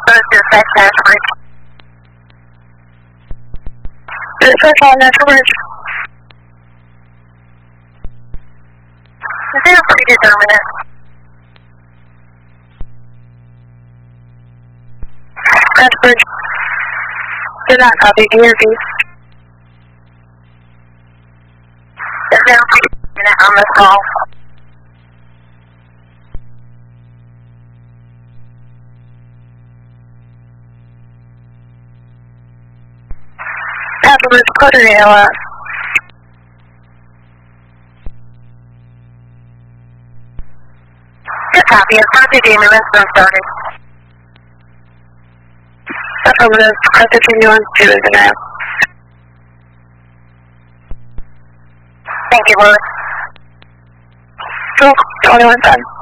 Dispatch National Bridge. Dispatch on National Bridge. 0 predeterminate. National Bridge. Do not copy DRV. 0 predeterminate on this call. Afterwards, Quarter ALS. Good copy. Emergency ambulance been started. Affirmative. Crisis ambulance 2 is in now. Thank you, Lewis. 21 10.